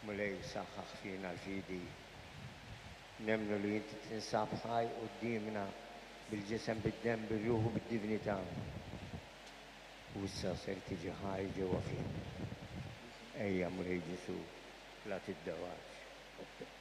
مولاي صحح فينا الفيدي، نمنوا لي انت تنصاب هاي قديمنا بالجسم بالدم بالروح وبالدفنتان، وهسه صرت تجي هاي جوا فينا. اي يا مولاي جسو لا تتدواج.